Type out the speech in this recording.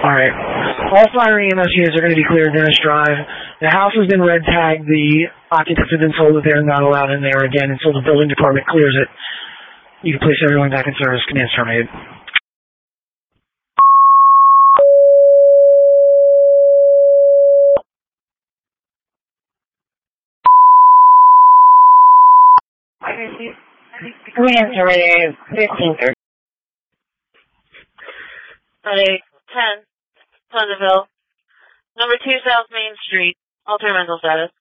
Alright. All fire EMS units are going to be cleared Dennis Drive. The house has been red tagged. The occupants have been told that they're not allowed in there again until the building department clears it. You can place everyone back in service. Command terminated. Command terminated. 1530. 10, Pleasantville. Number 2 South Main Street. Alter mental status.